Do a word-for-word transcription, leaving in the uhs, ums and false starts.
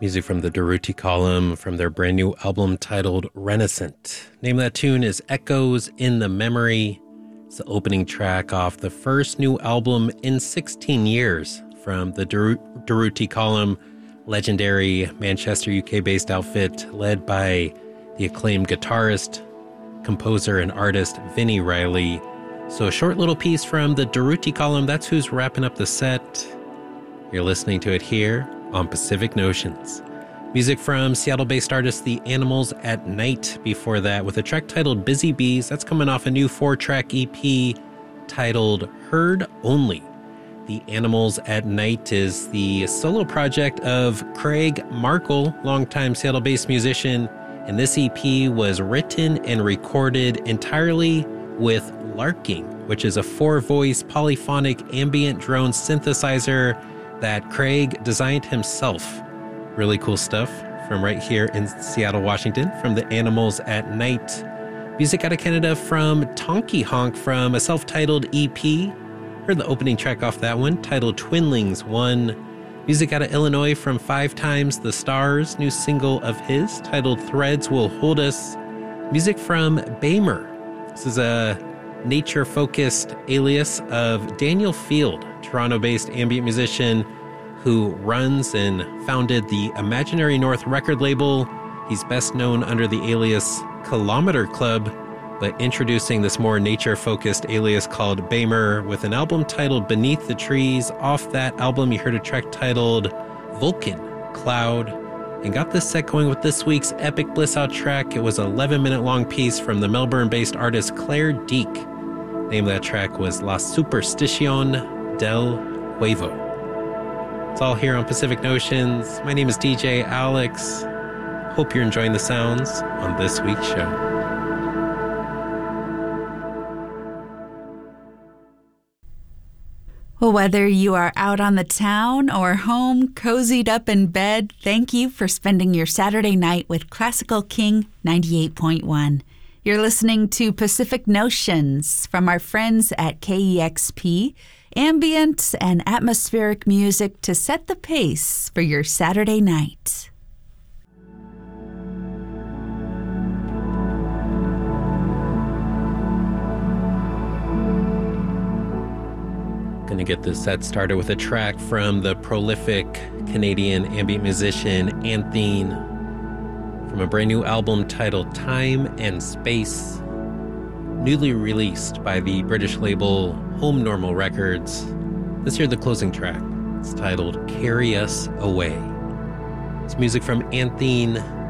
Music from the Durutti Column from their brand new album titled Renaissance. Name of that tune is Echoes in the Memory. It's the opening track off the first new album in sixteen years from the Dur- Durutti Column, legendary Manchester, U K-based outfit led by the acclaimed guitarist, composer, and artist Vinnie Riley. So a short little piece from the Durutti Column, that's who's wrapping up the set. You're listening to it here on Pacific Notions. Music from Seattle-based artist The Animals at Night before that with a track titled Busy Bees. That's coming off a new four-track E P titled Heard Only. The Animals at Night is the solo project of Craig Markle, longtime Seattle-based musician, and this E P was written and recorded entirely with Larking, which is a four-voice polyphonic ambient drone synthesizer that Craig designed himself. Really cool stuff from right here in Seattle, Washington, from the Animals at Night. Music out of Canada from Tonky Honk from a self-titled E P. Heard the opening track off that one, titled Twinlings one. Music out of Illinois from Five Times the Stars, new single of his, titled Threads Will Hold Us. Music from Bamer. This is a nature-focused alias of Daniel Field, Toronto-based ambient musician who runs and founded the Imaginary North record label. He's best known under the alias Kilometer Club, but introducing this more nature-focused alias called Bamer with an album titled Beneath the Trees. Off that album, you heard a track titled Vulcan Cloud, and got this set going with this week's Epic Bliss Out track. It was an eleven-minute long piece from the Melbourne-based artist Claire Deek. Name of that track was La Superstición del Huevo. It's all here on Pacific Notions. My name is D J Alex. Hope you're enjoying the sounds on this week's show. Well, whether you are out on the town or home, cozied up in bed, thank you for spending your Saturday night with Classical King ninety-eight point one. You're listening to Pacific Notions from our friends at K E X P, ambient and atmospheric music to set the pace for your Saturday night. Gonna get this set started with a track from the prolific Canadian ambient musician Anthene from a brand new album titled Time and Space, newly released by the British label Home Normal Records. Let's hear the closing track. It's titled Carry Us Away. It's music from Anthene.